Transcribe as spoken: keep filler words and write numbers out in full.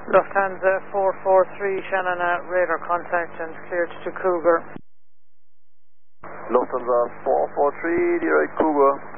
Lufthansa four four three, Shannon, uh, radar contact and cleared to Cougar. Lufthansa four four three, direct Cougar.